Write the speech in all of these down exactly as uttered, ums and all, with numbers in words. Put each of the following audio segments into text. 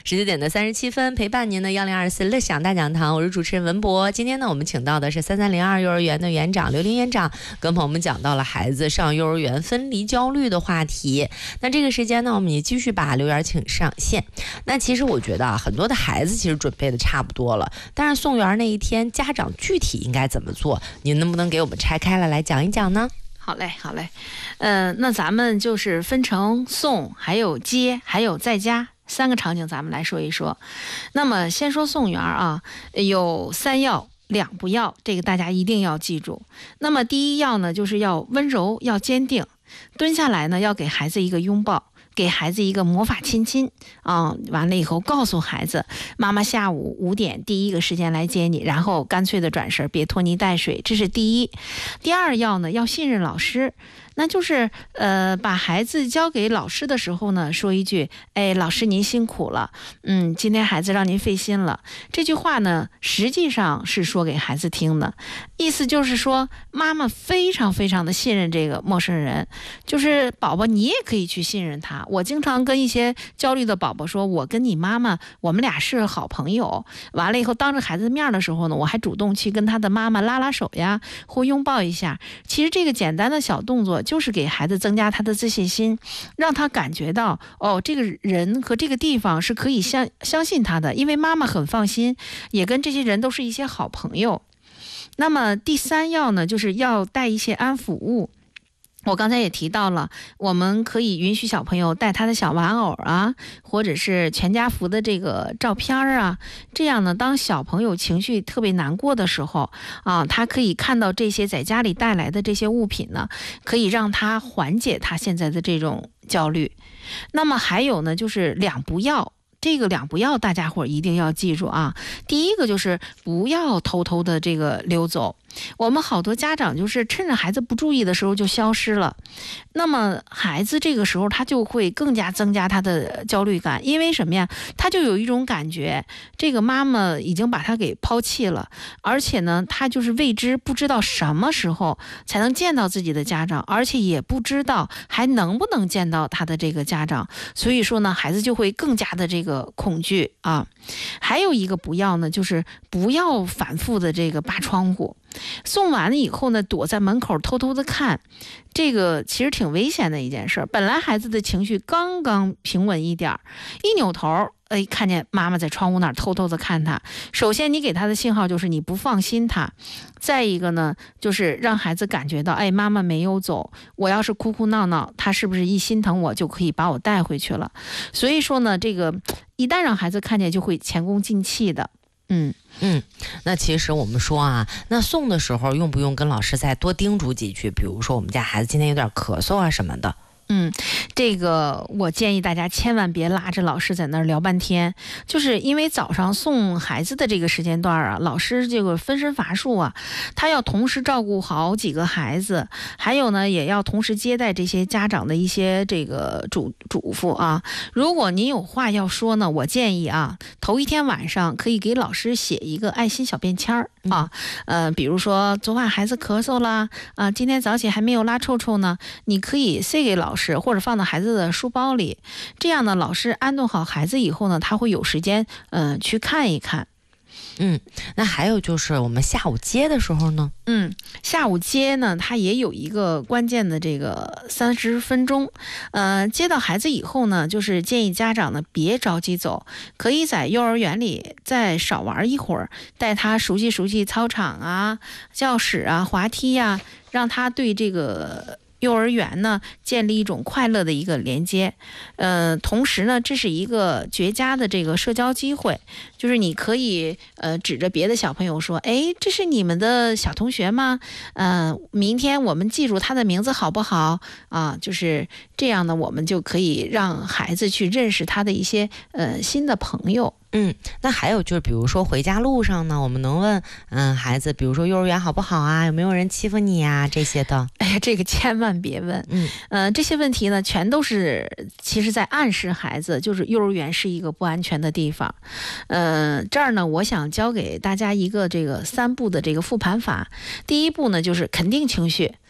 十九点的三十七分，陪伴您的幺零二四乐享大讲堂，我是主持人文博。今天呢，我们请到的是三三零二幼儿园的园长刘林园长，跟朋友们讲到了孩子上幼儿园分离焦虑的话题。那这个时间呢，我们也继续把刘园请上线。那其实我觉得啊，很多的孩子其实准备的差不多了，但是送园那一天，家长具体应该怎么做？您能不能给我们拆开了来讲一讲呢？ 好嘞，好嘞，呃，那咱们就是分成送、还有接、还有在家三个场景，咱们来说一说。那么先说送园啊，有三要两不要，这个大家一定要记住。那么第一要呢，就是要温柔，要坚定，蹲下来呢，要给孩子一个拥抱。给孩子一个魔法亲亲啊、嗯！完了以后告诉孩子，妈妈下午五点第一个时间来接你，然后干脆的转身，别拖泥带水，这是第一。第二要呢，要信任老师。那就是呃，把孩子交给老师的时候呢，说一句，哎，老师您辛苦了，嗯，今天孩子让您费心了。这句话呢，实际上是说给孩子听的，意思就是说，妈妈非常非常的信任这个陌生人，就是宝宝你也可以去信任他。我经常跟一些焦虑的宝宝说，我跟你妈妈，我们俩是好朋友。完了以后，当着孩子面的时候呢，我还主动去跟他的妈妈拉拉手呀，或拥抱一下。其实这个简单的小动作，就是给孩子增加他的自信心，让他感觉到哦，这个人和这个地方是可以相相信他的，因为妈妈很放心，也跟这些人都是一些好朋友。那么第三要呢，就是要带一些安抚物。我刚才也提到了，我们可以允许小朋友带他的小玩偶啊，或者是全家福的这个照片啊，这样呢，当小朋友情绪特别难过的时候啊，他可以看到这些在家里带来的这些物品呢，可以让他缓解他现在的这种焦虑。那么还有呢，就是两不要。这个两不要大家伙一定要记住啊！第一个就是不要偷偷的这个溜走。我们好多家长就是趁着孩子不注意的时候就消失了，那么孩子这个时候他就会更加增加他的焦虑感，因为什么呀？他就有一种感觉，这个妈妈已经把他给抛弃了，而且呢，他就是未知不知道什么时候才能见到自己的家长，而且也不知道还能不能见到他的这个家长，所以说呢，孩子就会更加的这个恐惧啊。还有一个不要呢，就是不要反复的这个扒窗户。送完了以后呢，躲在门口偷偷的看，这个其实挺危险的一件事。本来孩子的情绪刚刚平稳一点，一扭头，哎，看见妈妈在窗户那儿偷偷的看他。首先，你给他的信号就是你不放心他；再一个呢，就是让孩子感觉到，哎，妈妈没有走，我要是哭哭闹闹，他是不是一心疼我就可以把我带回去了？所以说呢，这个一旦让孩子看见，就会前功尽弃的。嗯嗯，那其实我们说啊，那送的时候用不用跟老师再多叮嘱几句？比如说我们家孩子今天有点咳嗽啊什么的。 嗯，这个我建议大家千万别拉着老师在那儿聊半天，就是因为早上送孩子的这个时间段啊，老师这个分身乏术啊，他要同时照顾好几个孩子，还有呢，也要同时接待这些家长的一些这个嘱嘱咐啊。如果您有话要说呢，我建议啊，头一天晚上可以给老师写一个爱心小便签儿啊，呃，比如说昨晚孩子咳嗽啦，啊，今天早起还没有拉臭臭呢，你可以塞给老师。或者放到孩子的书包里，这样呢，老师安顿好孩子以后呢，他会有时间嗯、呃、去看一看。 嗯，那还有就是我们下午接的时候呢， 嗯，下午接呢，它也有一个关键的这个三十分钟，呃，接到孩子以后呢，就是建议家长呢别着急走，可以在幼儿园里再少玩一会儿，带他熟悉熟悉操场啊、教室啊、滑梯呀、啊，让他对这个幼儿园呢建立一种快乐的一个连接，呃，同时呢，这是一个绝佳的这个社交机会，就是你可以呃指着别的小朋友说，哎，这是你们的小同学吗？呃，明天我们记住他的名字好不好？啊，就是这样呢，我们就可以让孩子去认识他的一些呃新的朋友。 嗯，那还有就是，比如说回家路上呢，我们能问，嗯，孩子，比如说幼儿园好不好啊？有没有人欺负你呀？这些的。 哎呀，这个千万别问。嗯，呃，这些问题呢，全都是其实在暗示孩子，就是幼儿园是一个不安全的地方。呃，这儿呢，我想教给大家一个这个三步的这个复盘法。第一步呢，就是肯定情绪。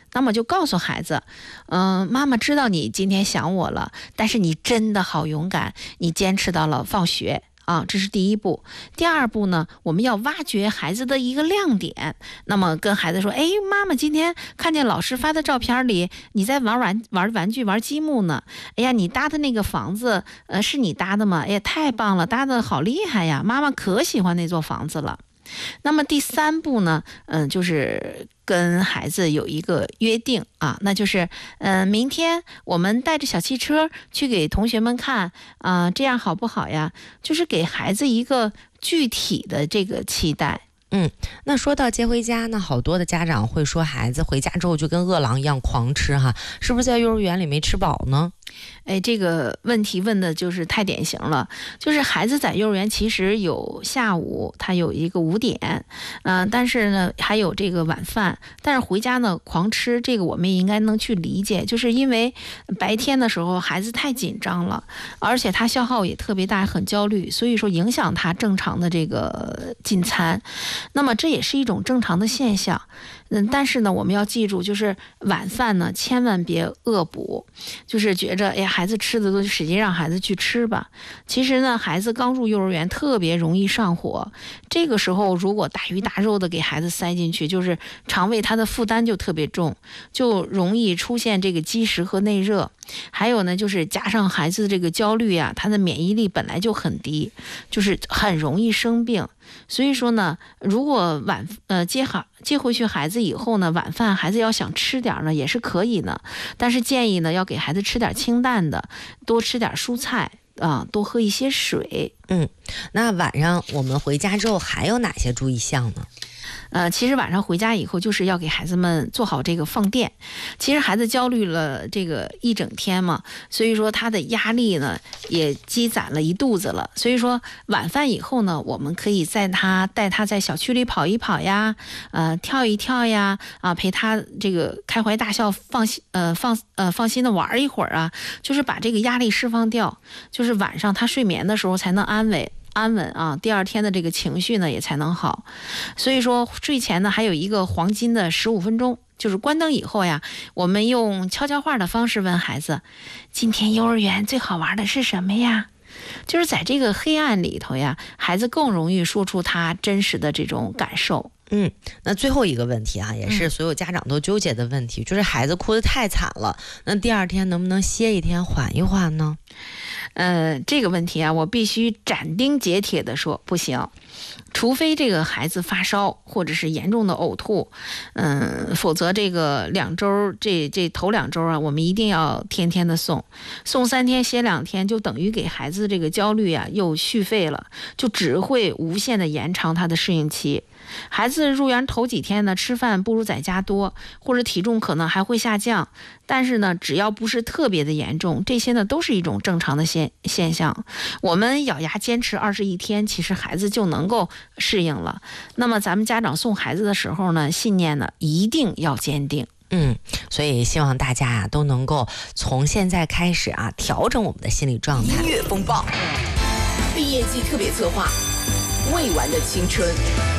那么就告诉孩子，嗯、呃，妈妈知道你今天想我了，但是你真的好勇敢，你坚持到了放学。啊，这是第一步。第二步呢，我们要挖掘孩子的一个亮点。那么跟孩子说，哎，妈妈今天看见老师发的照片里，你在玩玩玩玩具、玩积木呢。哎呀，你搭的那个房子，呃，是你搭的吗？哎呀，太棒了，搭的好厉害呀！妈妈可喜欢那座房子了。那么第三步呢，嗯、呃，就是跟孩子有一个约定啊，那就是，嗯、呃，明天我们带着小汽车去给同学们看啊、呃，这样好不好呀？就是给孩子一个具体的这个期待。 嗯，那说到接回家呢，好多的家长会说孩子回家之后就跟饿狼一样狂吃哈，是不是在幼儿园里没吃饱呢？ 哎，这个问题问的就是太典型了。就是孩子在幼儿园其实有下午，他有一个五点，嗯、呃，但是呢还有这个晚饭，但是回家呢狂吃，这个我们也应该能去理解，就是因为白天的时候孩子太紧张了，而且他消耗也特别大，很焦虑，所以说影响他正常的这个进餐。那么这也是一种正常的现象。嗯，但是呢，我们要记住，就是晚饭呢，千万别恶补，就是觉着，哎，孩子吃的多，就使劲让孩子去吃吧。其实呢，孩子刚入幼儿园，特别容易上火。这个时候，如果大鱼大肉的给孩子塞进去，就是肠胃它的负担就特别重，就容易出现这个积食和内热。还有呢，就是加上孩子这个焦虑啊，他的免疫力本来就很低，就是很容易生病。所以说呢，如果晚呃接好接回去孩子以后呢，晚饭孩子要想吃点呢，也是可以呢，但是建议呢要给孩子吃点清淡的，多吃点蔬菜啊、呃，多喝一些水。 嗯，那晚上我们回家之后还有哪些注意项呢？ 呃，其实晚上回家以后，就是要给孩子们做好这个放电。其实孩子焦虑了这个一整天嘛，所以说他的压力呢也积攒了一肚子了。所以说晚饭以后呢，我们可以在他带他在小区里跑一跑呀，呃，跳一跳呀，啊，陪他这个开怀大笑，放心呃放呃放心的玩一会儿啊，就是把这个压力释放掉，就是晚上他睡眠的时候才能安稳。安稳啊，第二天的这个情绪呢也才能好。所以说睡前呢还有一个黄金的十五分钟，就是关灯以后呀，我们用悄悄话的方式问孩子，今天幼儿园最好玩的是什么呀？就是在这个黑暗里头呀，孩子更容易说出他真实的这种感受。 嗯，那最后一个问题啊，也是所有家长都纠结的问题，嗯、就是孩子哭得太惨了，那第二天能不能歇一天缓一缓呢？ 呃，这个问题啊，我必须斩钉截铁的说，不行。除非这个孩子发烧或者是严重的呕吐，嗯，否则这个两周这这头两周啊，我们一定要天天的送，送三天歇两天，就等于给孩子这个焦虑啊又续费了，就只会无限的延长他的适应期。孩子入园头几天呢，吃饭不如在家多，或者体重可能还会下降，但是呢，只要不是特别的严重，这些呢都是一种正常的现现象。我们咬牙坚持二十一天，其实孩子就能够适应了。那么咱们家长送孩子的时候呢，信念呢一定要坚定。 嗯，所以希望大家啊都能够从现在开始啊调整我们的心理状态。 音乐风暴，毕业季特别策划，未完的青春。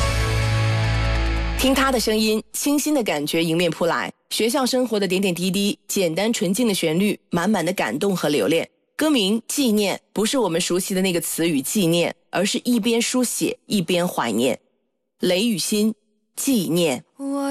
听他的声音，清新的感觉迎面扑来，学校生活的点点滴滴，简单纯净的旋律，满满的感动和留恋。歌名《纪念》不是我们熟悉的那个词语纪念，而是一边书写一边怀念。雷雨欣，纪念。